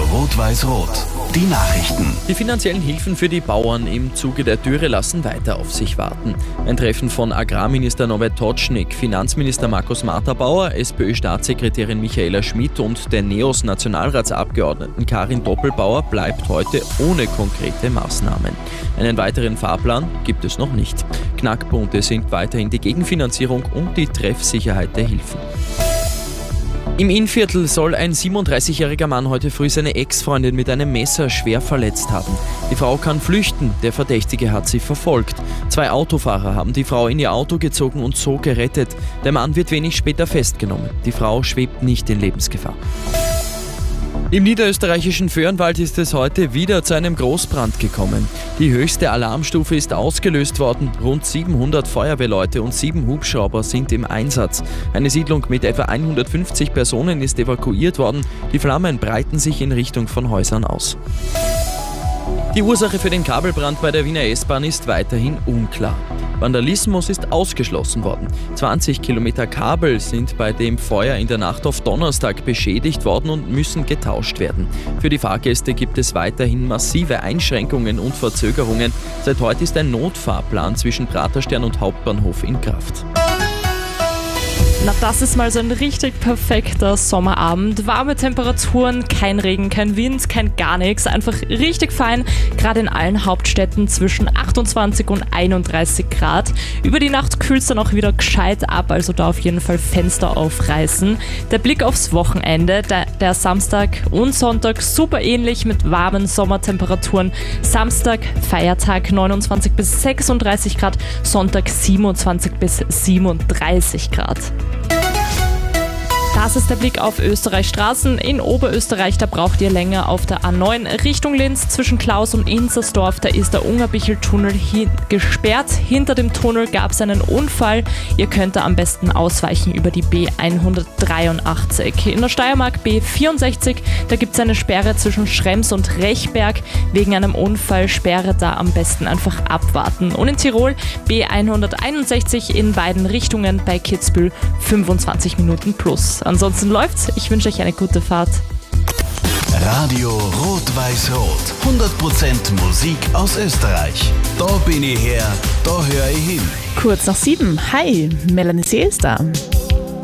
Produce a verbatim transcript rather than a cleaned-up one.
Rot-Weiß-Rot. Die Nachrichten. Die finanziellen Hilfen für die Bauern im Zuge der Dürre lassen weiter auf sich warten. Ein Treffen von Agrarminister Norbert Totschnig, Finanzminister Markus Marthabauer, SPÖ-Staatssekretärin Michaela Schmidt und der NEOS-Nationalratsabgeordneten Karin Doppelbauer bleibt heute ohne konkrete Maßnahmen. Einen weiteren Fahrplan gibt es noch nicht. Knackpunkte sind weiterhin die Gegenfinanzierung und die Treffsicherheit der Hilfen. Im Innviertel soll ein siebenunddreißigjähriger Mann heute früh seine Ex-Freundin mit einem Messer schwer verletzt haben. Die Frau kann flüchten, der Verdächtige hat sie verfolgt. Zwei Autofahrer haben die Frau in ihr Auto gezogen und so gerettet. Der Mann wird wenig später festgenommen. Die Frau schwebt nicht in Lebensgefahr. Im niederösterreichischen Föhrenwald ist es heute wieder zu einem Großbrand gekommen. Die höchste Alarmstufe ist ausgelöst worden. Rund siebenhundert Feuerwehrleute und sieben Hubschrauber sind im Einsatz. Eine Siedlung mit etwa hundertfünfzig Personen ist evakuiert worden. Die Flammen breiten sich in Richtung von Häusern aus. Die Ursache für den Kabelbrand bei der Wiener S-Bahn ist weiterhin unklar. Vandalismus ist ausgeschlossen worden. zwanzig Kilometer Kabel sind bei dem Feuer in der Nacht auf Donnerstag beschädigt worden und müssen getauscht werden. Für die Fahrgäste gibt es weiterhin massive Einschränkungen und Verzögerungen. Seit heute ist ein Notfahrplan zwischen Praterstern und Hauptbahnhof in Kraft. Na, das ist mal so ein richtig perfekter Sommerabend. Warme Temperaturen, kein Regen, kein Wind, kein gar nichts. Einfach richtig fein, gerade in allen Hauptstädten zwischen achtundzwanzig und einunddreißig Grad. Über die Nacht kühlt es dann auch wieder gescheit ab, also da auf jeden Fall Fenster aufreißen. Der Blick aufs Wochenende, der, der Samstag und Sonntag super ähnlich mit warmen Sommertemperaturen. Samstag, Feiertag neunundzwanzig bis sechsunddreißig Grad, Sonntag siebenundzwanzig bis siebenunddreißig Grad. Das ist der Blick auf Österreichs Straßen. In Oberösterreich, da braucht ihr länger auf der A neun Richtung Linz zwischen Klaus und Inzersdorf. Da ist der Ungerbichl-Tunnel hin- gesperrt. Hinter dem Tunnel gab es einen Unfall. Ihr könnt da am besten ausweichen über die B hundertdreiundachtzig. In der Steiermark B vierundsechzig, da gibt es eine Sperre zwischen Schrems und Rechberg. Wegen einem Unfall Sperre da am besten einfach abwarten. Und in Tirol B hunderteinundsechzig in beiden Richtungen bei Kitzbühel fünfundzwanzig Minuten plus. Ansonsten läuft's. Ich wünsche euch eine gute Fahrt. Radio Rot-Weiß-Rot. hundert Prozent Musik aus Österreich. Da bin ich her, da höre ich hin. Kurz nach sieben. Hi, Melanie C. ist da.